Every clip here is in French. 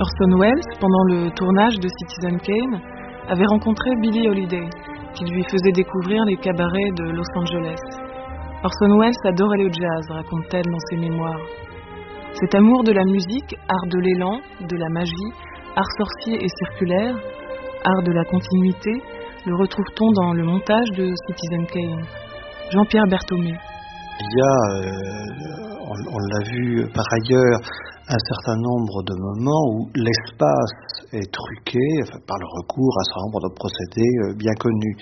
Orson Welles, pendant le tournage de Citizen Kane, avait rencontré Billie Holiday, qui lui faisait découvrir les cabarets de Los Angeles. Orson Welles adorait le jazz, raconte-t-elle dans ses mémoires. Cet amour de la musique, art de l'élan, de la magie, art sorcier et circulaire, art de la continuité, le retrouve-t-on dans le montage de Citizen Kane. Jean-Pierre Berthomé. Il y a, on l'a vu par ailleurs, un certain nombre de moments où l'espace est truqué par le recours à un certain nombre de procédés bien connus.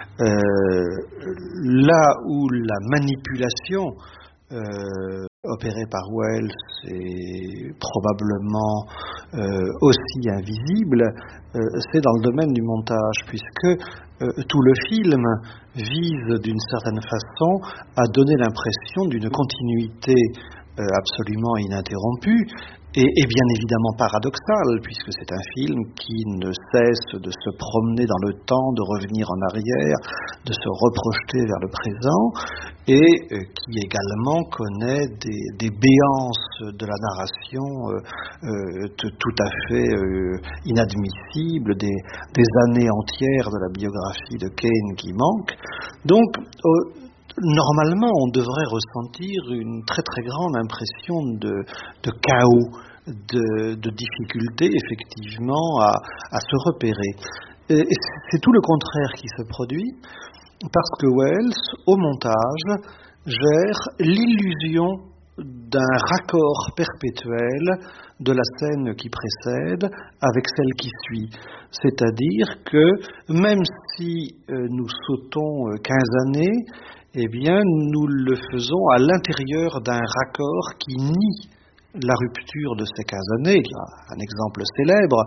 Là où la manipulation opérée par Welles est probablement aussi invisible, c'est dans le domaine du montage, puisque tout le film vise d'une certaine façon à donner l'impression d'une continuité absolument ininterrompue et bien évidemment paradoxale, puisque c'est un film qui ne cesse de se promener dans le temps, de revenir en arrière, de se reprojeter vers le présent, et qui également connaît des béances de la narration tout à fait inadmissibles, des années entières de la biographie de Kane qui manquent. Donc, normalement, on devrait ressentir une très très grande impression de chaos, de difficulté effectivement à se repérer. Et c'est tout le contraire qui se produit, parce que Welles, au montage, gère l'illusion d'un raccord perpétuel de la scène qui précède avec celle qui suit. C'est-à-dire que même si nous sautons 15 années, eh bien, nous le faisons à l'intérieur d'un raccord qui nie la rupture de ces 15 années. Il y a un exemple célèbre,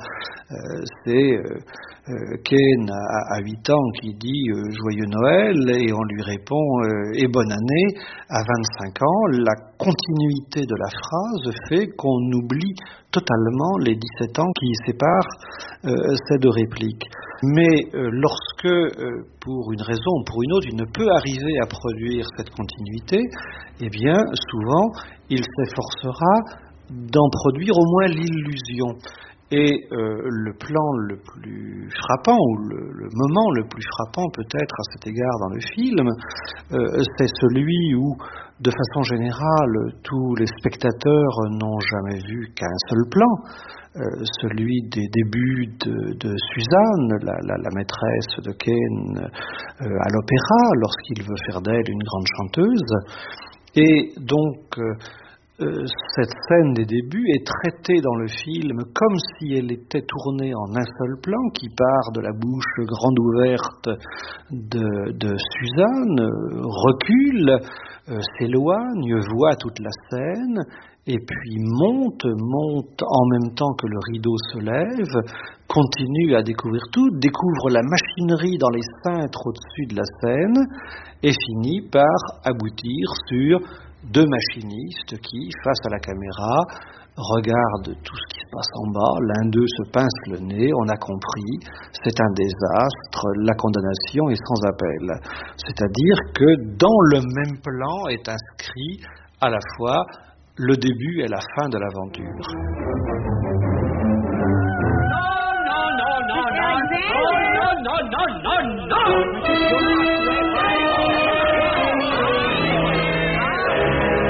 c'est Kane à 8 ans qui dit « Joyeux Noël » et on lui répond « Et bonne année » à 25 ans. La continuité de la phrase fait qu'on oublie totalement les 17 ans qui séparent ces deux répliques. Mais lorsque, pour une raison ou pour une autre, il ne peut arriver à produire cette continuité, eh bien, souvent, il s'efforcera d'en produire au moins l'illusion. Et le plan le plus frappant, ou le moment le plus frappant peut-être à cet égard dans le film, c'est celui où, de façon générale, tous les spectateurs n'ont jamais vu qu'un seul plan, celui des débuts de Suzanne, la maîtresse de Kane à l'opéra, lorsqu'il veut faire d'elle une grande chanteuse. Et donc, cette scène des débuts est traitée dans le film comme si elle était tournée en un seul plan, qui part de la bouche grande ouverte de Suzanne, recule, s'éloigne, voit toute la scène, et puis monte en même temps que le rideau se lève, continue à découvrir tout, découvre la machinerie dans les cintres au-dessus de la scène, et finit par aboutir sur deux machinistes qui, face à la caméra, regardent tout ce qui se passe en bas. L'un d'eux se pince le nez, on a compris, c'est un désastre, la condamnation est sans appel. C'est-à-dire que dans le même plan est inscrit à la fois le début et la fin de l'aventure. Non, non, non, non, non, non, non, non, non, non, non.